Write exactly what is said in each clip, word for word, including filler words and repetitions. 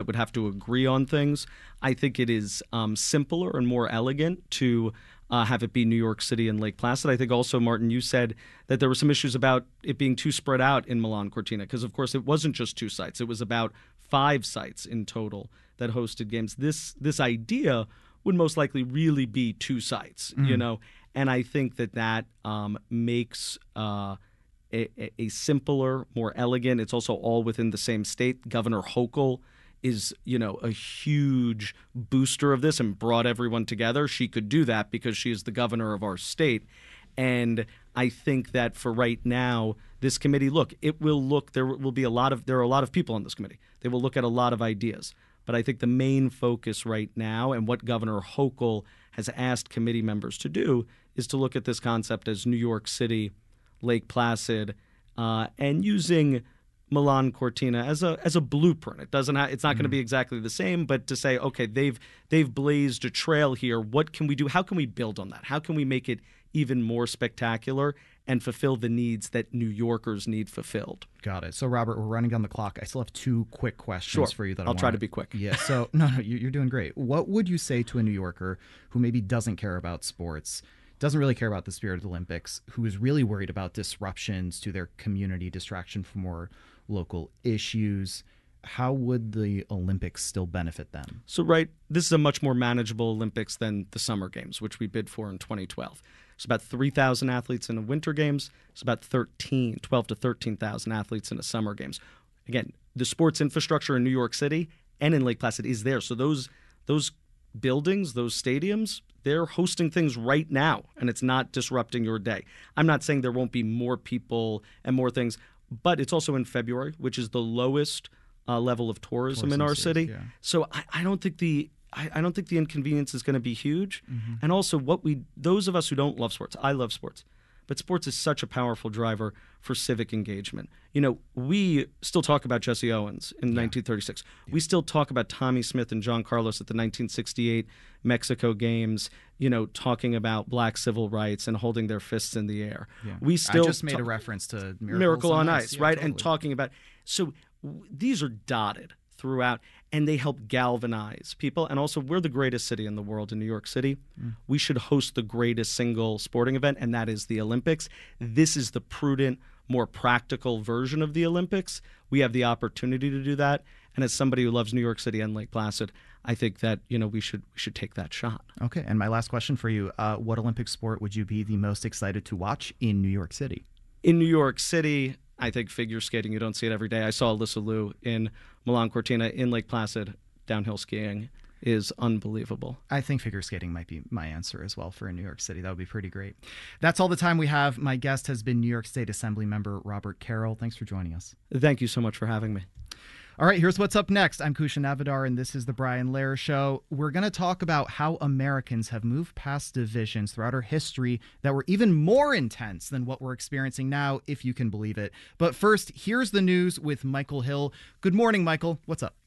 would have to agree on things. I think it is um, simpler and more elegant to uh, have it be New York City and Lake Placid. I think also, Martin, you said that there were some issues about it being too spread out in Milan Cortina, because, of course, it wasn't just two sites. It was about five sites in total that hosted games. This this idea would most likely really be two sites, mm. you know, and I think that that um, makes uh, a, a simpler, more elegant. It's also all within the same state. Governor Hochul is, you know, a huge booster of this and brought everyone together. She could do that because she is the governor of our state. And I think that for right now, this committee, look, it will look, there will be a lot of, there are a lot of people on this committee. They will look at a lot of ideas. But I think the main focus right now and what Governor Hochul has asked committee members to do is to look at this concept as New York City, Lake Placid, uh, and using Milan Cortina as a as a blueprint. It doesn't. Ha- it's not mm-hmm. going to be exactly the same, but to say, okay, they've they've blazed a trail here. What can we do? How can we build on that? How can we make it even more spectacular and fulfill the needs that New Yorkers need fulfilled? Got it. So, Robert, we're running down the clock. I still have two quick questions sure. for you. That I I'll wanna... try to be quick. Yeah. So, no, no, you're doing great. What would you say to a New Yorker who maybe doesn't care about sports, doesn't really care about the spirit of the Olympics, who is really worried about disruptions to their community, distraction from more local issues? How would the Olympics still benefit them? So, right, this is a much more manageable Olympics than the Summer Games, which we bid for in twenty twelve. It's about three thousand athletes in the Winter Games. It's about thirteen, twelve to thirteen thousand athletes in the Summer Games. Again, the sports infrastructure in New York City and in Lake Placid is there. So those those buildings, those stadiums, they're hosting things right now, and it's not disrupting your day. I'm not saying there won't be more people and more things, but it's also in February, which is the lowest uh, level of tourism, tourism in our cities, city. Yeah. So I, I don't think the I, I don't think the inconvenience is going to be huge. Mm-hmm. And also, what we those of us who don't love sports, I love sports, but sports is such a powerful driver for civic engagement. You know, we still talk about Jesse Owens in yeah. nineteen thirty-six. Yeah. We still talk about Tommy Smith and John Carlos at the nineteen sixty-eight Mexico Games, you know, talking about black civil rights and holding their fists in the air. Yeah. We still I just made ta- a reference to Miracle on Ice, yeah, right? Totally. And talking about, so w- these are dotted throughout, and they help galvanize people. And also, we're the greatest city in the world in New York City. Mm. We should host the greatest single sporting event, and that is the Olympics. This is the prudent, more practical version of the Olympics. We have the opportunity to do that. And as somebody who loves New York City and Lake Placid, I think that, you know, we should we should take that shot. Okay. And my last question for you, uh, what Olympic sport would you be the most excited to watch in New York City? In New York City, I think figure skating. You don't see it every day. I saw Alyssa Liu in Milan Cortina. In Lake Placid, downhill skiing is unbelievable. I think figure skating might be my answer as well for in New York City. That would be pretty great. That's all the time we have. My guest has been New York State Assembly member Robert Carroll. Thanks for joining us. Thank you so much for having me. All right, here's what's up next. I'm Kushan Navidar, and this is the Brian Lehrer Show. We're going to talk about how Americans have moved past divisions throughout our history that were even more intense than what we're experiencing now, if you can believe it. But first, here's the news with Michael Hill. Good morning, Michael. What's up?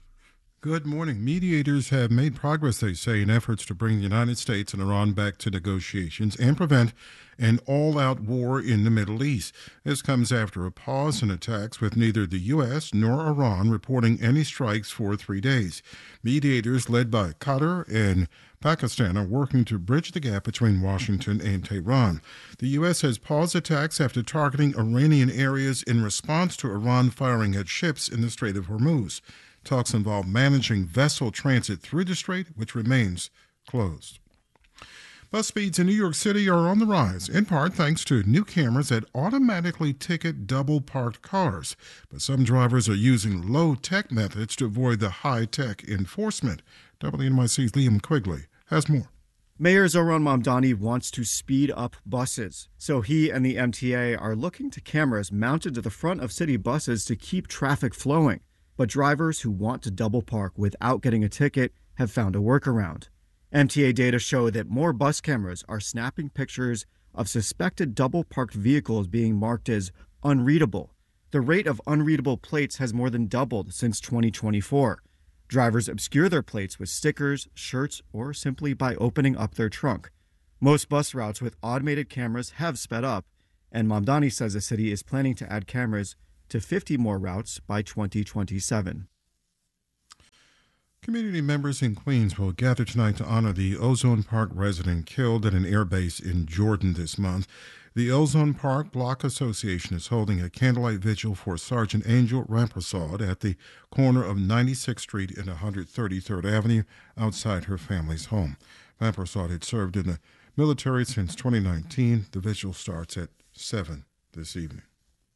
Good morning. Mediators have made progress, they say, in efforts to bring the United States and Iran back to negotiations and prevent an all-out war in the Middle East. This comes after a pause in attacks with neither the U S nor Iran reporting any strikes for three days. Mediators led by Qatar and Pakistan are working to bridge the gap between Washington and Tehran. The U S has paused attacks after targeting Iranian areas in response to Iran firing at ships in the Strait of Hormuz. Talks involve managing vessel transit through the strait, which remains closed. Bus speeds in New York City are on the rise, in part thanks to new cameras that automatically ticket double-parked cars. But some drivers are using low-tech methods to avoid the high-tech enforcement. W N Y C's Liam Quigley has more. Mayor Zohran Mamdani wants to speed up buses, so he and the M T A are looking to cameras mounted to the front of city buses to keep traffic flowing. But drivers who want to double park without getting a ticket have found a workaround. M T A data show that more bus cameras are snapping pictures of suspected double parked vehicles being marked as unreadable. The rate of unreadable plates has more than doubled since twenty twenty-four. Drivers obscure their plates with stickers, shirts, or simply by opening up their trunk. Most bus routes with automated cameras have sped up, and Mamdani says the city is planning to add cameras to fifty more routes by twenty twenty-seven. Community members in Queens will gather tonight to honor the Ozone Park resident killed at an airbase in Jordan this month. The Ozone Park Block Association is holding a candlelight vigil for Sergeant Angel Rampersad at the corner of ninety-sixth Street and one hundred thirty-third Avenue outside her family's home. Rampersad had served in the military since twenty nineteen. The vigil starts at seven this evening.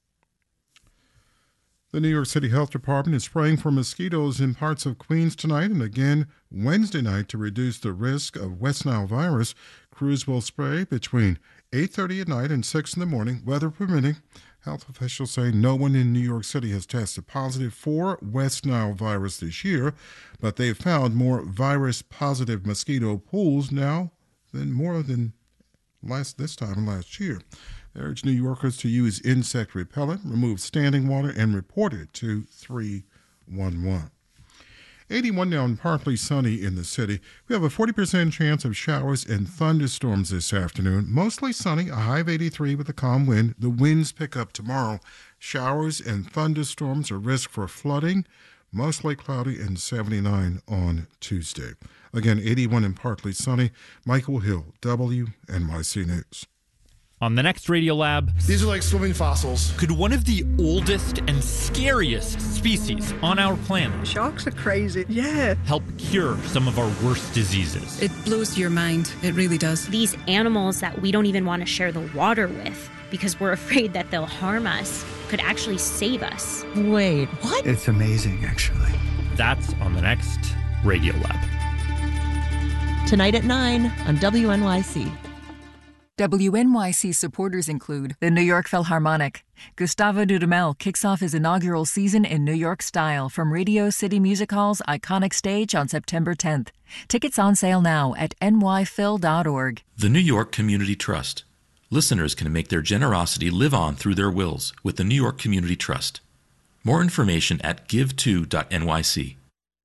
The New York City Health Department is spraying for mosquitoes in parts of Queens tonight and again Wednesday night to reduce the risk of West Nile virus. Crews will spray between eight thirty at night and six in the morning, weather permitting. Health officials say no one in New York City has tested positive for West Nile virus this year, but they've found more virus-positive mosquito pools now than more than last this time last year. They urge New Yorkers to use insect repellent, remove standing water, and report it to three one one. eighty-one now and partly sunny in the city. We have a forty percent chance of showers and thunderstorms this afternoon. Mostly sunny, a high of eighty-three with a calm wind. The winds pick up tomorrow. Showers and thunderstorms, a risk for flooding. Mostly cloudy and seventy-nine on Tuesday. Again, eighty-one and partly sunny. Michael Hill, W N Y C News. On the next Radiolab, these are like swimming fossils. Could one of the oldest and scariest species on our planet, sharks are crazy, yeah, help cure some of our worst diseases? It blows your mind. It really does. These animals that we don't even want to share the water with because we're afraid that they'll harm us could actually save us. Wait, what? It's amazing, actually. That's on the next Radiolab. Tonight at nine on W N Y C. W N Y C supporters include the New York Philharmonic. Gustavo Dudamel kicks off his inaugural season in New York style from Radio City Music Hall's iconic stage on September tenth. Tickets on sale now at N Y phil dot org. The New York Community Trust. Listeners can make their generosity live on through their wills with the New York Community Trust. More information at give to dot N Y C.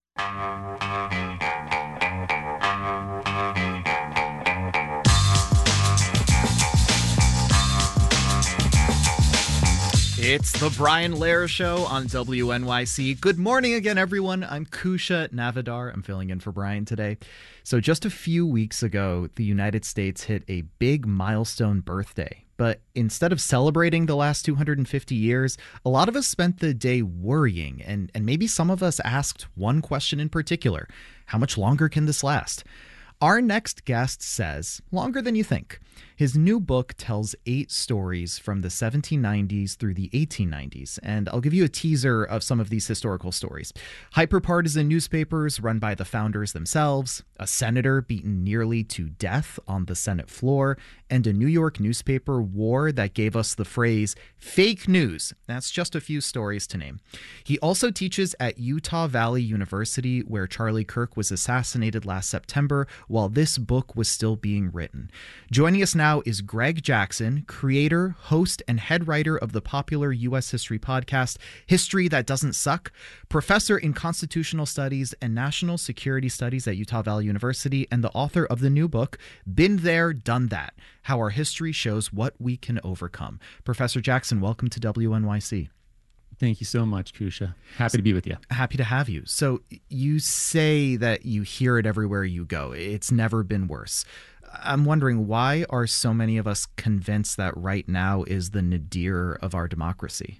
It's the Brian Lehrer Show on W N Y C. Good morning again, everyone. I'm Kusha Navidar. I'm filling in for Brian today. So just a few weeks ago, the United States hit a big milestone birthday. But instead of celebrating the last two hundred fifty years, a lot of us spent the day worrying. And, and maybe some of us asked one question in particular. How much longer can this last? Our next guest says, longer than you think. His new book tells eight stories from the seventeen nineties through the eighteen nineties, and I'll give you a teaser of some of these historical stories. Hyperpartisan newspapers run by the founders themselves, a senator beaten nearly to death on the Senate floor, and a New York newspaper war that gave us the phrase fake news. That's just a few stories to name. He also teaches at Utah Valley University, where Charlie Kirk was assassinated last September while this book was still being written. Joining us now is Greg Jackson, creator, host, and head writer of the popular U S history podcast, History That Doesn't Suck, professor in constitutional studies and national security studies at Utah Valley University, and the author of the new book, Been There, Done That, How Our History Shows What We Can Overcome. Professor Jackson, welcome to W N Y C. Thank you so much, Kusha. Happy to be with you. Happy to have you. So you say that you hear it everywhere you go. It's never been worse. I'm wondering, why are so many of us convinced that right now is the nadir of our democracy?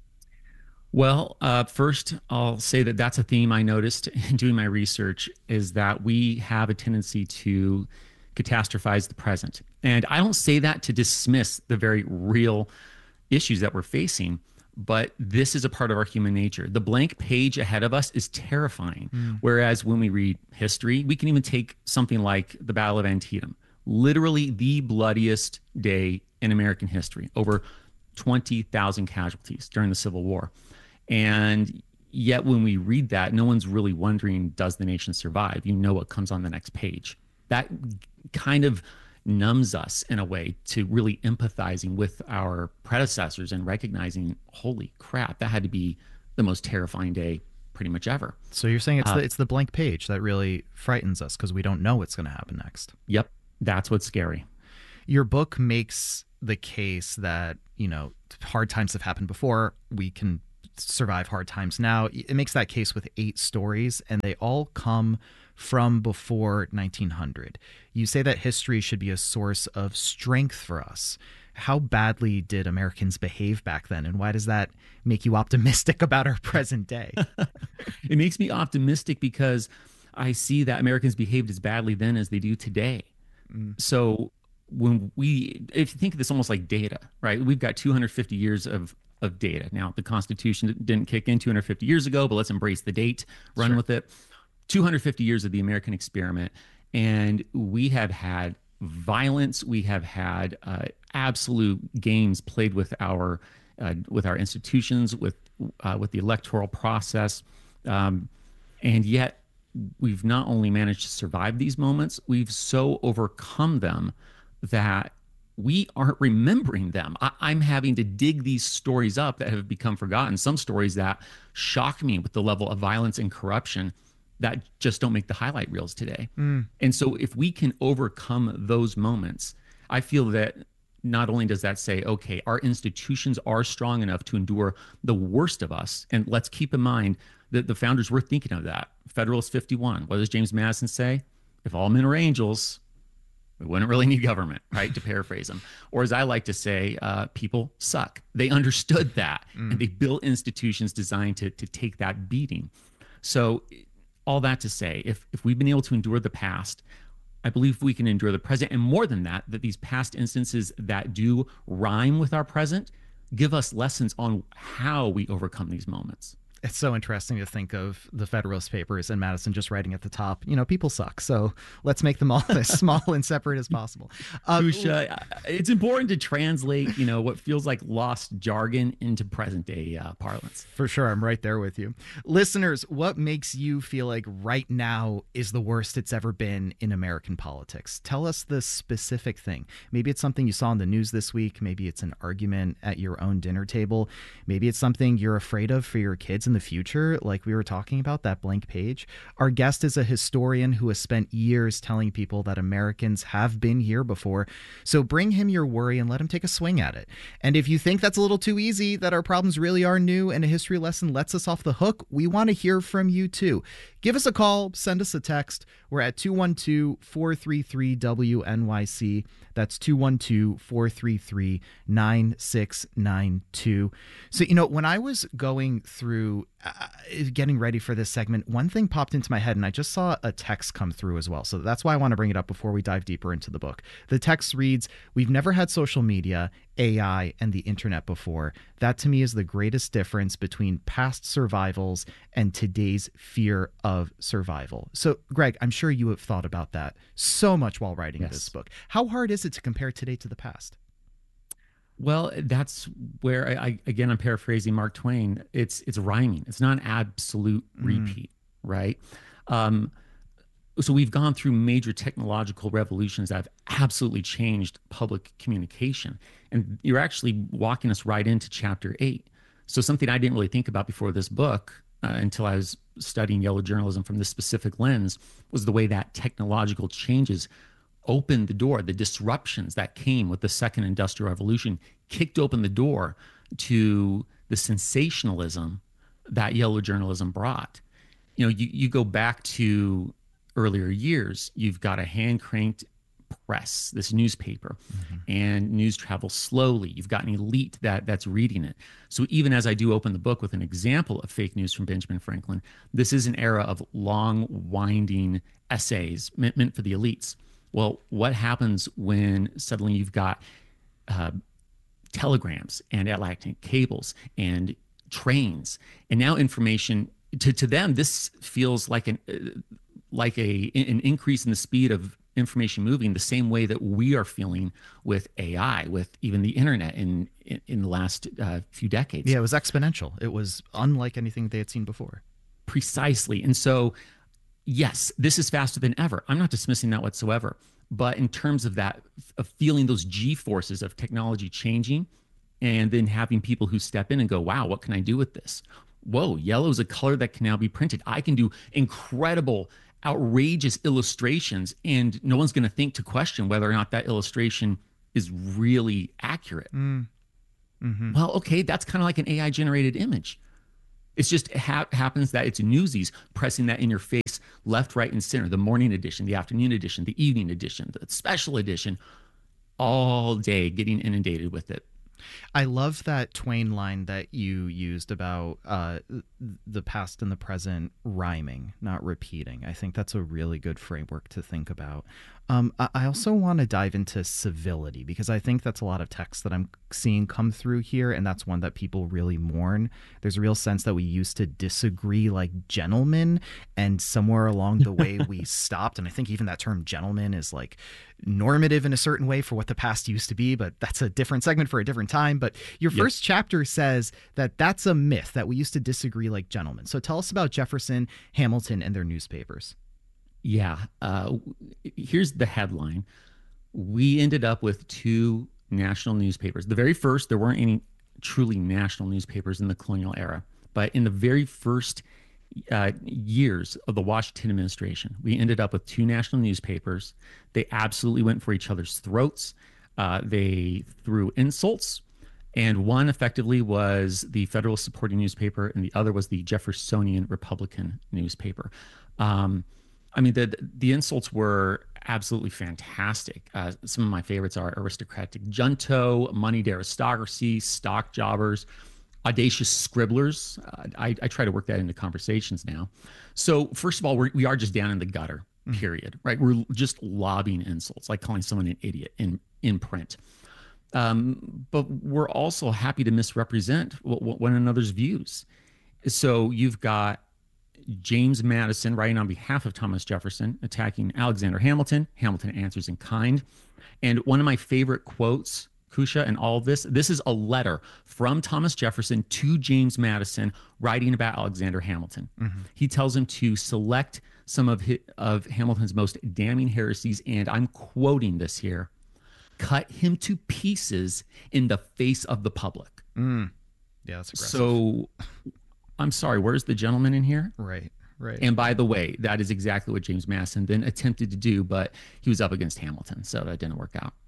Well, uh, first, I'll say that that's a theme I noticed in doing my research, is that we have a tendency to catastrophize the present. And I don't say that to dismiss the very real issues that we're facing, but this is a part of our human nature. The blank page ahead of us is terrifying. Mm. Whereas when we read history, we can even take something like the Battle of Antietam, literally the bloodiest day in American history, over twenty thousand casualties during the Civil War. And yet when we read that, no one's really wondering, does the nation survive? You know what comes on the next page. That kind of numbs us in a way to really empathizing with our predecessors and recognizing, holy crap, that had to be the most terrifying day pretty much ever. So you're saying it's, uh, the, it's the blank page that really frightens us because we don't know what's going to happen next. Yep. That's what's scary. Your book makes the case that, you know, hard times have happened before. We can survive hard times now. It makes that case with eight stories, and they all come from before nineteen hundred. You say that history should be a source of strength for us. How badly did Americans behave back then, and why does that make you optimistic about our present day? It makes me optimistic because I see that Americans behaved as badly then as they do today. Mm. So when we, if you think of this almost like data, right? We've got two hundred fifty years of of data. Now, the Constitution didn't kick in two hundred fifty years ago, but let's embrace the date, run sure. with it. two hundred fifty years of the American experiment, and we have had violence. We have had uh, absolute games played with our uh, with our institutions, with uh, with the electoral process, um, and yet we've not only managed to survive these moments, we've so overcome them that we aren't remembering them. I- I'm having to dig these stories up that have become forgotten. Some stories that shock me with the level of violence and corruption that just don't make the highlight reels today. Mm. And so if we can overcome those moments, I feel that not only does that say, okay, our institutions are strong enough to endure the worst of us. And let's keep in mind that the founders were thinking of that. Federalist fifty-one, what does James Madison say? If all men are angels, we wouldn't really need government, right? To paraphrase him. Or as I like to say, uh, people suck. They understood that. Mm. And they built institutions designed to, to take that beating. So all that to say, if if we've been able to endure the past, I believe we can endure the present. And more than that, that these past instances that do rhyme with our present give us lessons on how we overcome these moments. It's so interesting to think of the Federalist Papers and Madison just writing at the top, you know, people suck. So let's make them all as small and separate as possible. Um, Kusha, it's important to translate, you know, what feels like lost jargon into present day uh, parlance. For sure. I'm right there with you. Listeners, what makes you feel like right now is the worst it's ever been in American politics? Tell us the specific thing. Maybe it's something you saw in the news this week. Maybe it's an argument at your own dinner table. Maybe it's something you're afraid of for your kids in the future, like we were talking about, that blank page. Our guest is a historian who has spent years telling people that Americans have been here before. So bring him your worry and let him take a swing at it. And if you think that's a little too easy, that our problems really are new and a history lesson lets us off the hook, we want to hear from you too. Give us a call, send us a text. We're at two one two, four three three, W N Y C. That's two one two, four three three, nine six nine two. So, you know, when I was going through uh, getting ready for this segment, one thing popped into my head, and I just saw a text come through as well. So that's why I want to bring it up before we dive deeper into the book. The text reads, "We've never had social media, A I, and the internet before. That to me is the greatest difference between past survivals and today's fear of survival." So, Greg, I'm sure you have thought about that so much while writing yes. this book. How hard is it to compare today to the past? Well, that's where I, I again, I'm paraphrasing Mark Twain. It's it's rhyming. It's not an absolute repeat, mm. right? Um, so we've gone through major technological revolutions that have absolutely changed public communication, and you're actually walking us right into chapter eight. So something I didn't really think about before this book, uh, until I was studying yellow journalism from this specific lens, was the way that technological changes opened the door. The disruptions that came with the second industrial revolution kicked open the door to the sensationalism that yellow journalism brought. You know, you, you go back to earlier years, you've got a hand-cranked press, this newspaper, mm-hmm. and news travels slowly. You've got an elite that that's reading it. So even as I do open the book with an example of fake news from Benjamin Franklin, this is an era of long, winding essays meant, meant for the elites. Well, what happens when suddenly you've got uh, telegrams and electric cables and trains, and now information to, to them, this feels like an uh, like a an increase in the speed of information moving, the same way that we are feeling with A I, with even the internet in in, in the last uh, few decades. Yeah, it was exponential. It was unlike anything they had seen before. Precisely, and so. Yes, this is faster than ever. I'm not dismissing that whatsoever. But in terms of that, of feeling those G-forces of technology changing, and then having people who step in and go, wow, what can I do with this? Whoa, yellow is a color that can now be printed. I can do incredible, outrageous illustrations, and no one's going to think to question whether or not that illustration is really accurate. Mm. Mm-hmm. Well, okay, that's kind of like an A I-generated image. It's just it ha- happens that it's Newsies pressing that in your face, left, right, and center. The morning edition, the afternoon edition, the evening edition, the special edition, all day getting inundated with it. I love that Twain line that you used about uh, the past and the present rhyming, not repeating. I think that's a really good framework to think about. Um, I also want to dive into civility, because I think that's a lot of text that I'm seeing come through here, and that's one that people really mourn. There's a real sense that we used to disagree like gentlemen, and somewhere along the way we stopped. And I think even that term gentleman is like normative in a certain way for what the past used to be, but that's a different segment for a different time. But your Yep. first chapter says that that's a myth, that we used to disagree like gentlemen. So tell us about Jefferson, Hamilton, and their newspapers. Yeah. Uh, here's the headline. We ended up with two national newspapers. The very first, there weren't any truly national newspapers in the colonial era. But in the very first uh, years of the Washington administration, we ended up with two national newspapers. They absolutely went for each other's throats. Uh, they threw insults. And one effectively was the Federalist supporting newspaper, and the other was the Jeffersonian Republican newspaper. Um, I mean, the the insults were absolutely fantastic. Uh, some of my favorites are aristocratic junto, moneyed aristocracy, stock jobbers, audacious scribblers. Uh, I, I try to work that into conversations now. So first of all, we're, we are just down in the gutter, period, right? We're just lobbing insults, like calling someone an idiot in, in print. Um, but we're also happy to misrepresent w- w- one another's views. So you've got James Madison writing on behalf of Thomas Jefferson, attacking Alexander Hamilton. Hamilton answers in kind. And one of my favorite quotes, Kusha, and all of this, this is a letter from Thomas Jefferson to James Madison writing about Alexander Hamilton. Mm-hmm. He tells him to select some of his, of Hamilton's most damning heresies, and I'm quoting this here, cut him to pieces in the face of the public. Mm. Yeah, that's aggressive. So I'm sorry, where's the gentleman in here? Right, right. And by the way, that is exactly what James Madison then attempted to do, but he was up against Hamilton, so that didn't work out.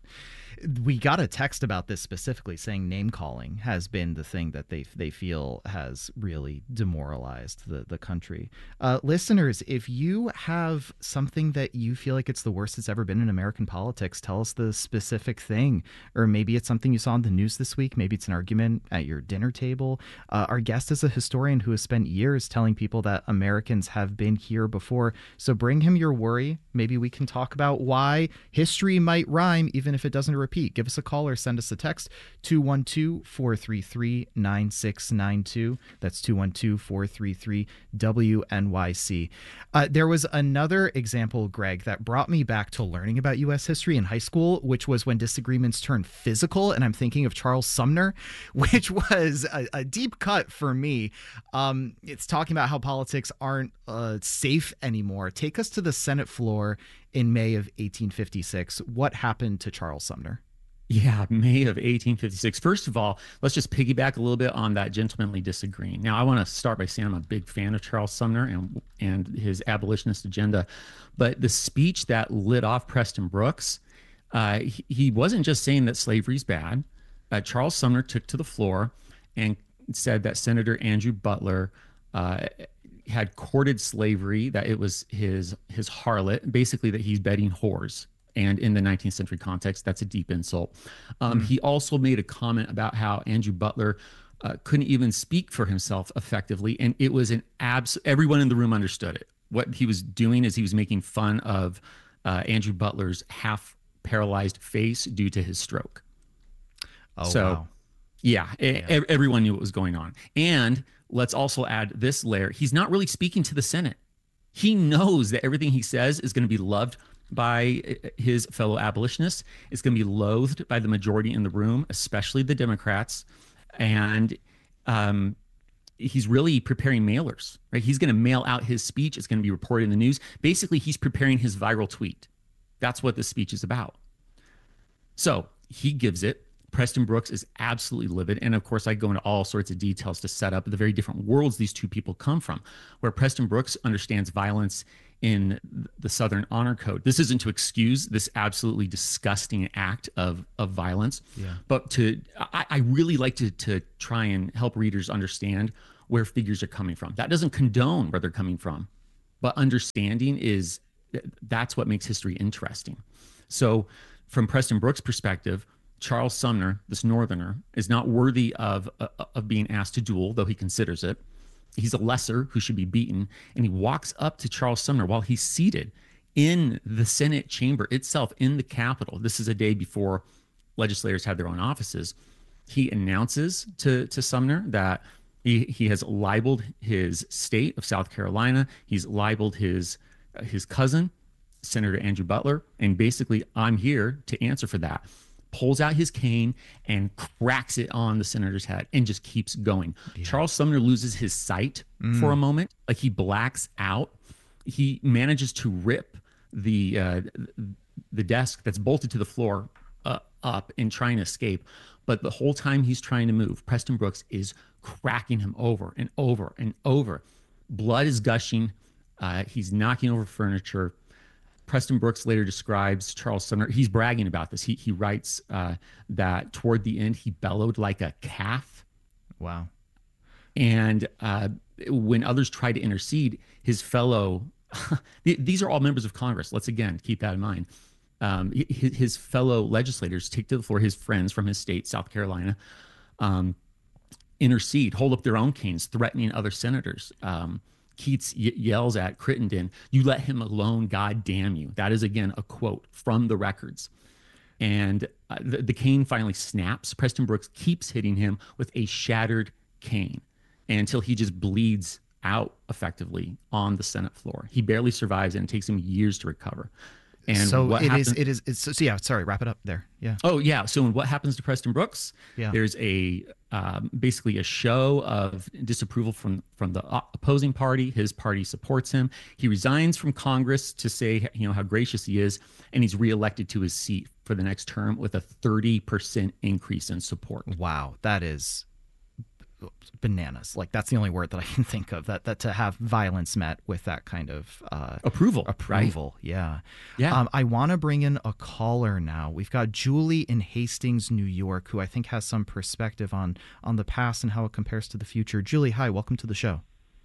We got a text about this specifically, saying name calling has been the thing that they they feel has really demoralized the, the country. Uh, listeners, if you have something that you feel like it's the worst it's ever been in American politics, tell us the specific thing. Or maybe it's something you saw in the news this week. Maybe it's an argument at your dinner table. Uh, our guest is a historian who has spent years telling people that Americans have been here before. So bring him your worry. Maybe we can talk about why history might rhyme even if it doesn't repeat. Give us a call or send us a text, two one two, four three three, nine six nine two. That's two one two, four three three, W N Y C. Uh, there was another example, Greg, that brought me back to learning about U S history in high school, which was when disagreements turned physical. And I'm thinking of Charles Sumner, which was a, a deep cut for me. Um, it's talking about how politics aren't uh, safe anymore. Take us to the Senate floor in May of eighteen fifty-six. What happened to Charles Sumner? Yeah, May of eighteen fifty-six. First of all, let's just piggyback a little bit on that gentlemanly disagreeing. Now, I want to start by saying I'm a big fan of Charles Sumner and and his abolitionist agenda. But the speech that lit off Preston Brooks, uh, he, he wasn't just saying that slavery's bad. Uh, Charles Sumner took to the floor and said that Senator Andrew Butler uh, had courted slavery, that it was his his harlot, basically that he's bedding whores. And in the nineteenth century context, that's a deep insult. Um, mm. He also made a comment about how Andrew Butler uh, couldn't even speak for himself effectively. And it was an abs. Everyone in the room understood it. What he was doing is he was making fun of uh, Andrew Butler's half paralyzed face due to his stroke. Oh, so, wow. Yeah, yeah. E- everyone knew what was going on. And let's also add this layer. He's not really speaking to the Senate. He knows that everything he says is going to be loved by his fellow abolitionists. It's going to be loathed by the majority in the room, especially the Democrats. And um, he's really preparing mailers, right? He's going to mail out his speech. It's going to be reported in the news. Basically, he's preparing his viral tweet. That's what this speech is about. So he gives it. Preston Brooks is absolutely livid. And of course, I go into all sorts of details to set up the very different worlds these two people come from, where Preston Brooks understands violence in the Southern Honor Code. This isn't to excuse this absolutely disgusting act of, of violence, yeah. but to I, I really like to, to try and help readers understand where figures are coming from. That doesn't condone where they're coming from, but understanding is that's what makes history interesting. So from Preston Brooks' perspective, Charles Sumner, this Northerner, is not worthy of, uh, of being asked to duel, though he considers it. He's a lesser who should be beaten. And he walks up to Charles Sumner while he's seated in the Senate chamber itself, in the Capitol. This is a day before legislators had their own offices. He announces to, to Sumner that he, he has libeled his state of South Carolina. He's libeled his, uh, his cousin, Senator Andrew Butler. And basically, I'm here to answer for that. Pulls out his cane and cracks it on the senator's head and just keeps going. Yeah. Charles Sumner loses his sight mm. for a moment. Like he blacks out. He manages to rip the uh, the desk that's bolted to the floor uh, up and trying to escape. But the whole time he's trying to move, Preston Brooks is cracking him over and over and over. Blood is gushing. Uh, he's knocking over furniture. Preston Brooks later describes Charles Sumner. He's bragging about this. He he writes uh, that toward the end, he bellowed like a calf. Wow. And uh, when others try to intercede, his fellow, these are all members of Congress. Let's again keep that in mind. Um, his, his fellow legislators take to the floor, his friends from his state, South Carolina, um, intercede, hold up their own canes, threatening other senators. Um, Keats y- yells at Crittenden, "You let him alone, God damn you." That is, again, a quote from the records. And uh, the, the cane finally snaps. Preston Brooks keeps hitting him with a shattered cane until he just bleeds out effectively on the Senate floor. He barely survives, and it takes him years to recover. And so what it happens, is. It is. It's, so yeah. Sorry. Wrap it up there. Yeah. Oh yeah. So what happens to Preston Brooks? Yeah. There's a um, basically a show of disapproval from from the opposing party. His party supports him. He resigns from Congress to say, you know, how gracious he is, and he's reelected to his seat for the next term with a thirty percent increase in support. Wow, that is bananas. Like, that's the only word that I can think of, that that to have violence met with that kind of uh approval approval right? yeah yeah um I want to bring in a caller now. We've got Julie in Hastings, New York, who I think has some perspective on on the past and how it compares to the future. Julie, hi, welcome to the show.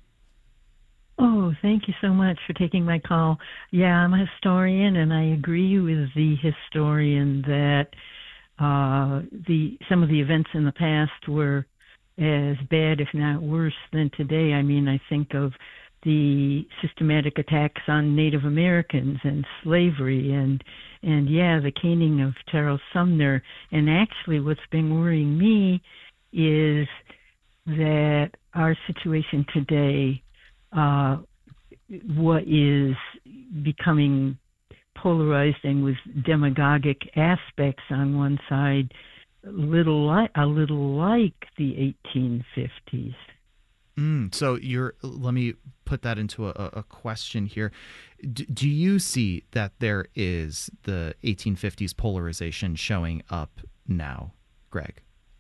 Oh, thank you so much for taking my call. Yeah, I'm a historian, and I agree with the historian that uh the some of the events in the past were as bad, if not worse, than today. I mean, I think of the systematic attacks on Native Americans and slavery and, and yeah, the caning of Charles Sumner. And actually what's been worrying me is that our situation today, uh, what is becoming polarized and with demagogic aspects on one side, little like a little like the eighteen fifties. Mm, so you're. Let me put that into a, a question here. D- do you see that there is the eighteen fifties polarization showing up now, Greg?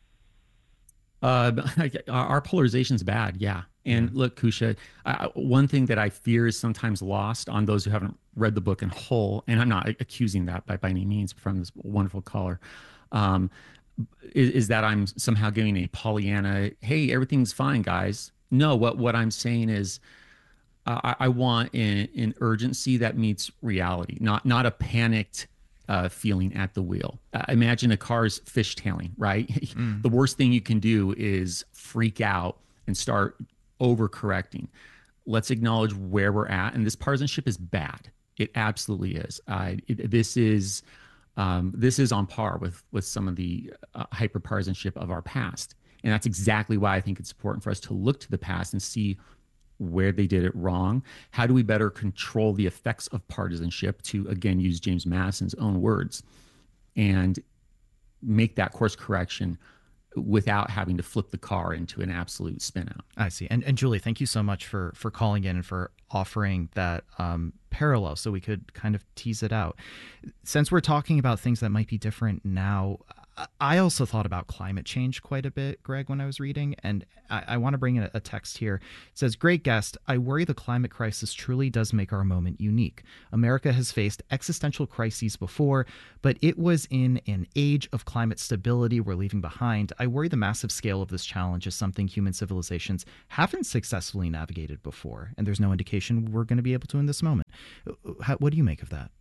Uh, our polarization's bad, yeah. And yeah. Look, Kusha, uh, one thing that I fear is sometimes lost on those who haven't read the book in whole, and I'm not accusing that by, by any means from this wonderful caller, um, is, is that I'm somehow giving a Pollyanna, hey, everything's fine, guys. No, what, what I'm saying is uh, I, I want an, an urgency that meets reality, not not a panicked uh, feeling at the wheel. Uh, imagine a car's fishtailing, right? Mm. The worst thing you can do is freak out and start overcorrecting. Let's acknowledge where we're at, and this partisanship is bad. It absolutely is. Uh, it, this is um, this is on par with with some of the uh, hyperpartisanship of our past, and that's exactly why I think it's important for us to look to the past and see where they did it wrong. How do we better control the effects of partisanship, to again use James Madison's own words, and make that course correction without having to flip the car into an absolute spin out. I see. And and Julie, thank you so much for for calling in and for offering that um, parallel so we could kind of tease it out. Since we're talking about things that might be different now, I also thought about climate change quite a bit, Greg, when I was reading, and I, I want to bring in a, a text here. It says, great guest, I worry the climate crisis truly does make our moment unique. America has faced existential crises before, but it was in an age of climate stability we're leaving behind. I worry the massive scale of this challenge is something human civilizations haven't successfully navigated before, and there's no indication we're going to be able to in this moment. How, what do you make of that?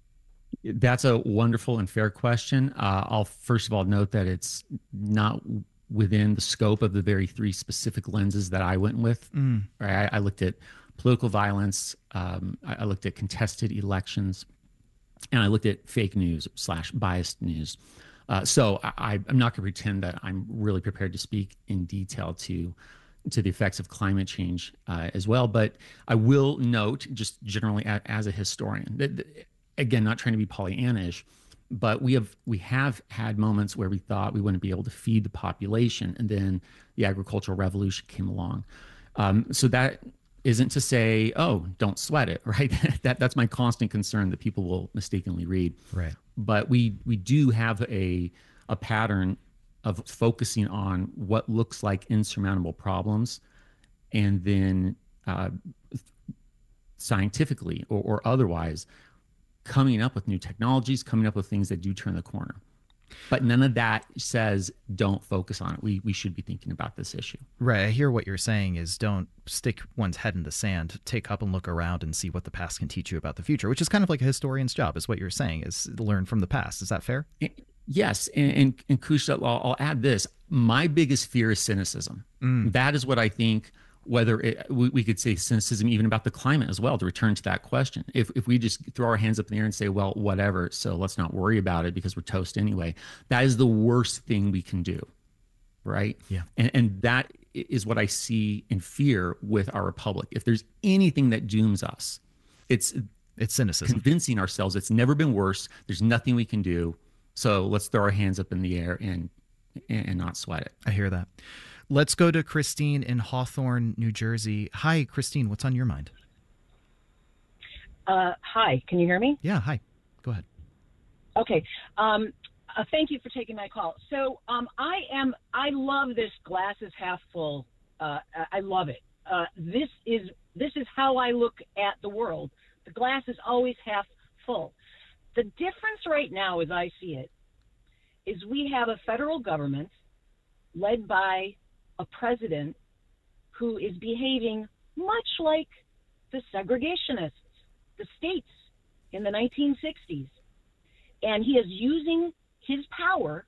That's a wonderful and fair question. Uh, I'll first of all note that it's not within the scope of the very three specific lenses that I went with. Mm. Right? I, I looked at political violence, um, I, I looked at contested elections, and I looked at fake news slash biased news. Uh, so I, I'm not going to pretend that I'm really prepared to speak in detail to to the effects of climate change uh, as well. But I will note, just generally a, as a historian, that, that again, not trying to be Pollyannish, but we have we have had moments where we thought we wouldn't be able to feed the population, and then the agricultural revolution came along. Um, so that isn't to say, oh, don't sweat it, right? that that's my constant concern that people will mistakenly read. Right. But we we do have a a pattern of focusing on what looks like insurmountable problems, and then uh, scientifically or, or otherwise, coming up with new technologies, coming up with things that do turn the corner. But none of that says don't focus on it. We we should be thinking about this issue. Right. I hear what you're saying is don't stick one's head in the sand. Take up and look around and see what the past can teach you about the future, which is kind of like a historian's job, is what you're saying, is learn from the past. Is that fair? Yes. And, and, and Kusha, I'll, I'll add this. My biggest fear is cynicism. Mm. That is what I think. Whether it, we, we could say cynicism even about the climate as well, to return to that question. If if we just throw our hands up in the air and say, well, whatever, so let's not worry about it because we're toast anyway, that is the worst thing we can do, right? Yeah. And, and that is what I see in fear with our republic. If there's anything that dooms us, it's, it's cynicism. Convincing ourselves it's never been worse, there's nothing we can do, so let's throw our hands up in the air and and not sweat it. I hear that. Let's go to Christine in Hawthorne, New Jersey. Hi, Christine. What's on your mind? Uh, hi. Can you hear me? Yeah. Hi. Go ahead. Okay. Um, uh, thank you for taking my call. So um, I am. I love this glass is half full. Uh, I love it. Uh, this is this is how I look at the world. The glass is always half full. The difference right now, as I see it, is we have a federal government led by a president who is behaving much like the segregationists, the states in the nineteen sixties. And he is using his power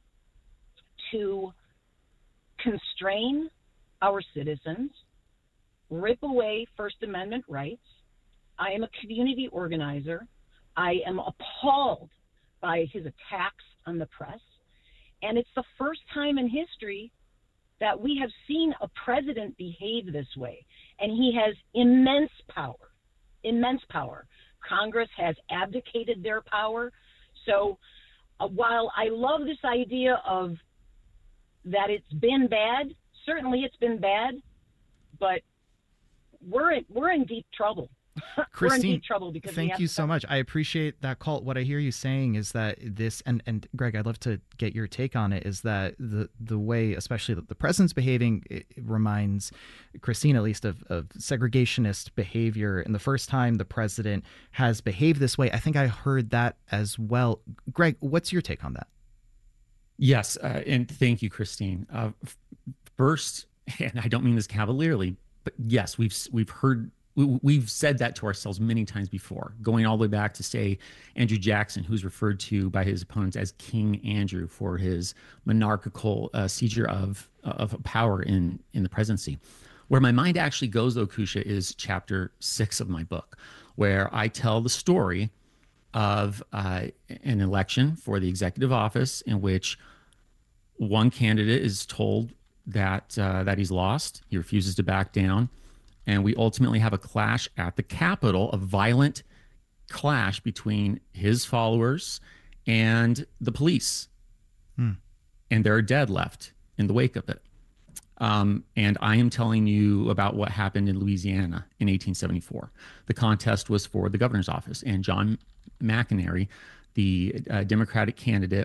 to constrain our citizens, rip away First Amendment rights. I am a community organizer. I am appalled by his attacks on the press. And it's the first time in history that we have seen a president behave this way. And he has immense power, immense power. Congress has abdicated their power. So uh, while I love this idea of that it's been bad, certainly it's been bad, but we're in, we're in deep trouble. Christine, we're in deep trouble because thank we have you to- so much. I appreciate that call. What I hear you saying is that this, and, and Greg, I'd love to get your take on it, is that the the way, especially that the president's behaving, it reminds Christine at least of, of segregationist behavior. And the first time the president has behaved this way, I think I heard that as well. Greg, what's your take on that? Yes, uh, and thank you, Christine. Uh, first, and I don't mean this cavalierly, but yes, we've we've heard. We've said that to ourselves many times before, going all the way back to, say, Andrew Jackson, who's referred to by his opponents as King Andrew for his monarchical uh, seizure of of power in, in the presidency. Where my mind actually goes, though, Kusha, is chapter six of my book, where I tell the story of uh, an election for the executive office in which one candidate is told that uh, that he's lost. He refuses to back down. And we ultimately have a clash at the Capitol, a violent clash between his followers and the police. Hmm. And there are dead left in the wake of it. Um, and I am telling you about what happened in Louisiana in eighteen seventy-four. The contest was for the governor's office, and John McEnery, the uh, Democratic candidate,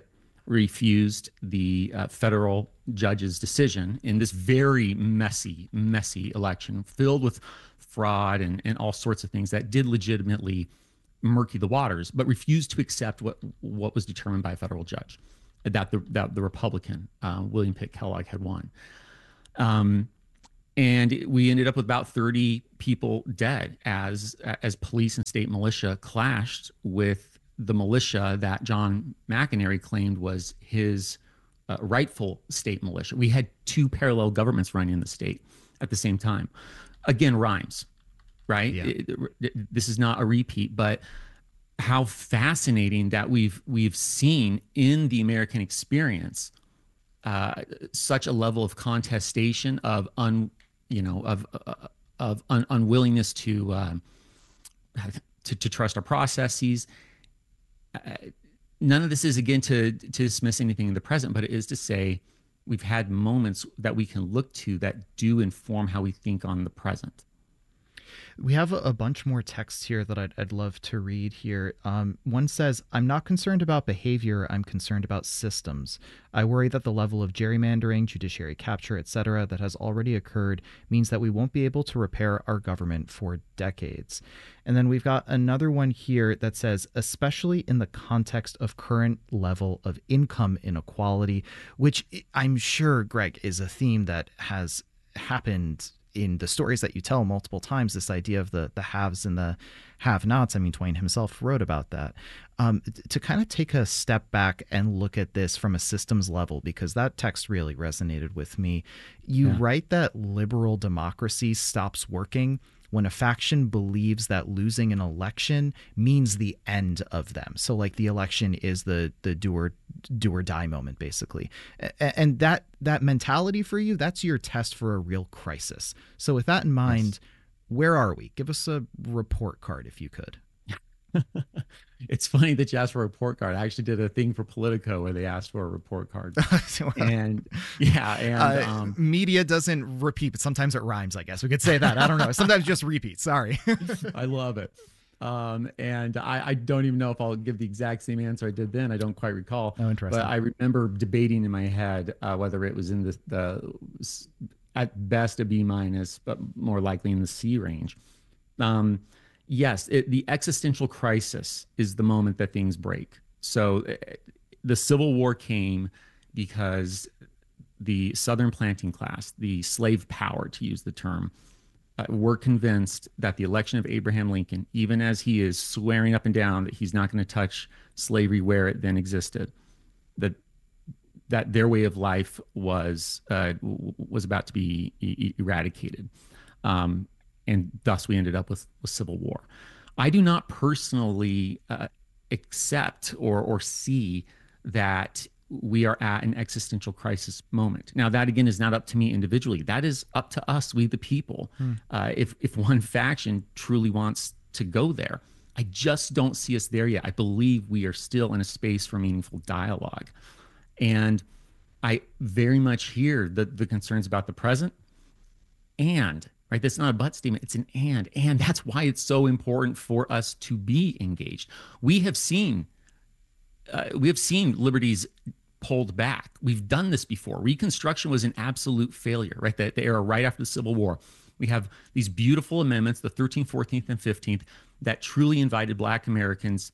refused the uh, federal judge's decision in this very messy, messy election filled with fraud and, and all sorts of things that did legitimately murky the waters, but refused to accept what what was determined by a federal judge, that the that the Republican uh, William Pitt Kellogg had won. Um, and we ended up with about thirty people dead as as police and state militia clashed with the militia that John McEnery claimed was his uh, rightful state militia. We had two parallel governments running in the state at the same time. Again, rhymes, right? Yeah. It, it, this is not a repeat, but how fascinating that we've we've seen in the American experience uh, such a level of contestation, of un, you know, of uh, of un, unwillingness to, uh, to to trust our processes. Uh, none of this is again to to dismiss anything in the present, but it is to say we've had moments that we can look to that do inform how we think on the present. We have a, a bunch more texts here that I'd, I'd love to read here. Um, one says, I'm not concerned about behavior. I'm concerned about systems. I worry that the level of gerrymandering, judiciary capture, et cetera, that has already occurred means that we won't be able to repair our government for decades. And then we've got another one here that says, especially in the context of current level of income inequality, which I'm sure, Greg, is a theme that has happened in the stories that you tell multiple times, this idea of the the haves and the have-nots. I mean, Twain himself wrote about that. Um, to kind of take a step back and look at this from a systems level, because that text really resonated with me. You Yeah. write that liberal democracy stops working when a faction believes that losing an election means the end of them. So like the election is the the do or do or die moment, basically. A- And that that mentality for you, that's your test for a real crisis. So with that in mind, yes. Where are we? Give us a report card if you could. It's funny that you asked for a report card. I actually did a thing for Politico where they asked for a report card. And yeah, and uh, um, media doesn't repeat, but sometimes it rhymes, I guess. We could say that. I don't know. Sometimes just repeat. Sorry. I love it. Um, and I, I don't even know if I'll give the exact same answer I did then. I don't quite recall. Oh, interesting. But I remember debating in my head uh, whether it was in the, the at best a B minus, but more likely in the C range. Um, yes, it, the existential crisis is the moment that things break. So uh, the Civil War came because the Southern planting class, the slave power, to use the term, uh, were convinced that the election of Abraham Lincoln, even as he is swearing up and down that he's not going to touch slavery where it then existed, that that their way of life was uh, was about to be e- eradicated. Um, and thus we ended up with, with civil war. I do not personally uh, accept or or see that we are at an existential crisis moment. Now, that again is not up to me individually. That is up to us, we the people. Hmm. Uh, if if one faction truly wants to go there, I just don't see us there yet. I believe we are still in a space for meaningful dialogue. And I very much hear the, the concerns about the present. And, right, that's not a but statement, it's an and. And that's why it's so important for us to be engaged. We have seen, uh, we have seen liberties pulled back. We've done this before. Reconstruction was an absolute failure, right? The, the era right after the Civil War. We have these beautiful amendments, the thirteenth, fourteenth, and fifteenth, that truly invited Black Americans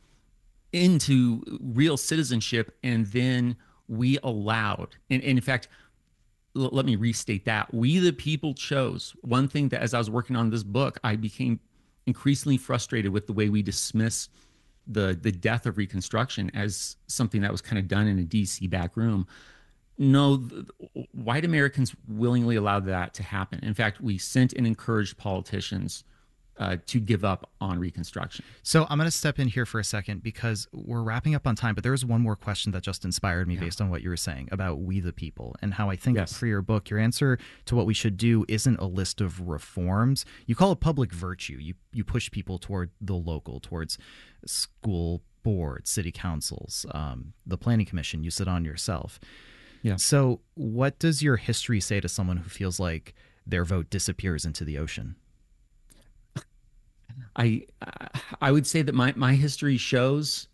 into real citizenship, and then we allowed, and, and in fact, l- let me restate that. We, the people, chose. One thing that as I was working on this book, I became increasingly frustrated with the way we dismiss the, the death of Reconstruction as something that was kind of done in a D C back room. No, the, white Americans willingly allowed that to happen. In fact, we sent and encouraged politicians Uh, to give up on Reconstruction. So I'm going to step in here for a second because we're wrapping up on time, but there's one more question that just inspired me yeah. based on what you were saying about we the people and how I think yes. for your book, your answer to what we should do isn't a list of reforms. You call it public virtue. You, you push people toward the local, towards school boards, city councils, um, the planning commission. You sit on yourself. Yeah. So what does your history say to someone who feels like their vote disappears into the ocean? I I would say that my, my history shows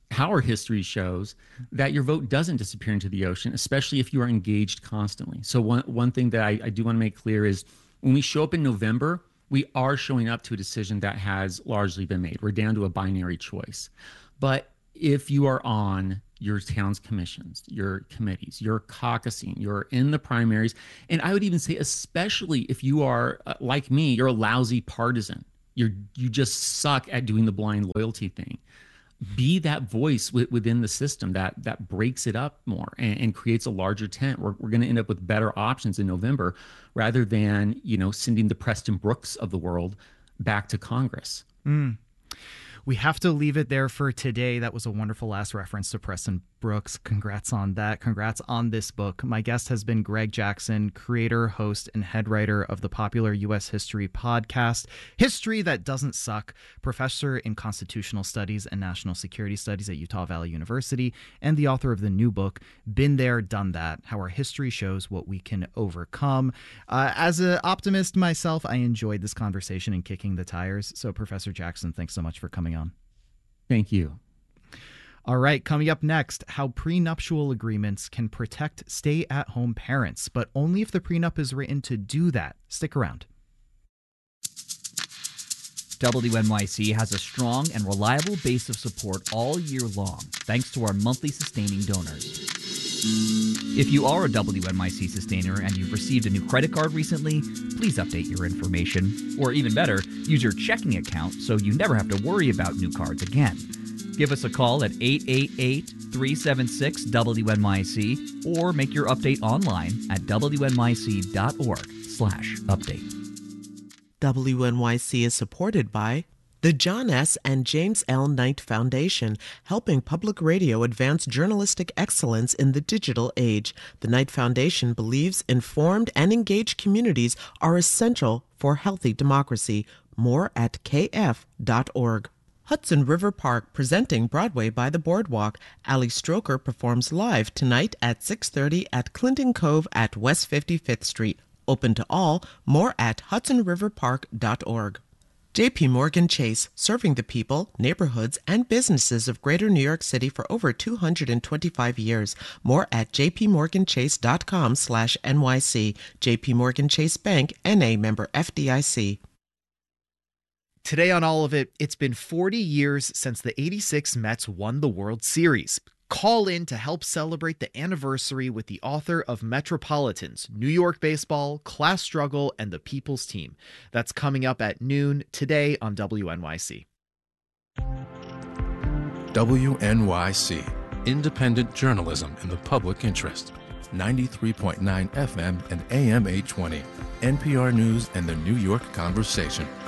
our history shows that your vote doesn't disappear into the ocean, especially if you are engaged constantly. So one, one thing that I, I do want to make clear is when we show up in November, we are showing up to a decision that has largely been made. We're down to a binary choice. But if you are on your town's commissions, your committees, you're caucusing, you're in the primaries, and I would even say especially if you are, uh, like me, you're a lousy partisan. You're, you just suck at doing the blind loyalty thing. Be that voice w- within the system that that breaks it up more and, and creates a larger tent. We're, we're going to end up with better options in November rather than, you know, sending the Preston Brooks of the world back to Congress. Mm. We have to leave it there for today. That was a wonderful last reference to Preston Brooks. Congrats on that. Congrats on this book. My guest has been Greg Jackson, creator, host, and head writer of the popular U S history podcast, History That Doesn't Suck, professor in constitutional studies and national security studies at Utah Valley University, and the author of the new book, Been There, Done That, How Our History Shows What We Can Overcome. Uh, as an optimist myself, I enjoyed this conversation and kicking the tires. So, Professor Jackson, thanks so much for coming on. Thank you. All right, coming up next, how prenuptial agreements can protect stay-at-home parents, but only if the prenup is written to do that. Stick around. W N Y C has a strong and reliable base of support all year long, thanks to our monthly sustaining donors. If you are a W N Y C sustainer and you've received a new credit card recently, please update your information. Or even better, use your checking account so you never have to worry about new cards again. Give us a call at eight eight eight, three seven six, W N Y C or make your update online at W N Y C dot org slash update. W N Y C is supported by the John S. and James L. Knight Foundation, helping public radio advance journalistic excellence in the digital age. The Knight Foundation believes informed and engaged communities are essential for healthy democracy. More at K F dot org. Hudson River Park, presenting Broadway by the Boardwalk. Ali Stroker performs live tonight at six thirty at Clinton Cove at West fifty-fifth Street. Open to all. More at hudson river park dot org. J P Morgan Chase, serving the people, neighborhoods, and businesses of Greater New York City for over two hundred twenty-five years. More at j p morgan chase dot com slash N Y C. J P Morgan Chase Bank, N A member F D I C. Today on All of It, it's been forty years since the eighty-six Mets won the World Series. Call in to help celebrate the anniversary with the author of Metropolitans, New York Baseball, Class Struggle, and the People's Team. That's coming up at noon today on W N Y C. W N Y C, independent journalism in the public interest. ninety-three point nine F M and A M eight twenty. N P R News and the New York Conversation.